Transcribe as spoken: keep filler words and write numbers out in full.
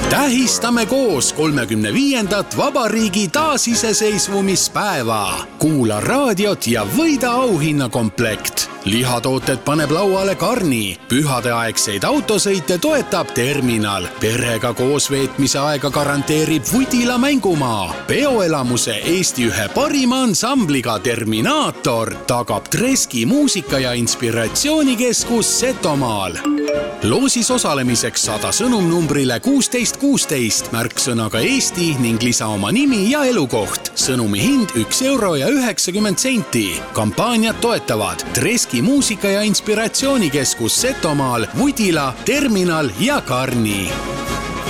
Tähistame koos kolmekümne viiendat vabariigi taasiseseisvumispäeva. Kuula raadiot ja võida auhinnakomplekt. Lihatooted paneb lauale Karni. Pühadeaegseid autosõite toetab Terminal. Perega koos veetmise aega garanteerib Vudila mängumaa. Peoelamuse Eesti ühe parima ansambliga Terminaator tagab Treski muusika- ja inspiratsioonikeskus Setomaal. Loosis osalemiseks saada sõnumnumbrile kuusteist kuusteist märksõnaga Eesti ning lisa oma nimi ja elukoht. Sõnumi hind üks euro ja üheksakümmend senti. Kampaaniat toetavad Treski muusika- ja inspiratsioonikeskus Setomaal, Vudila, Terminal ja Karni.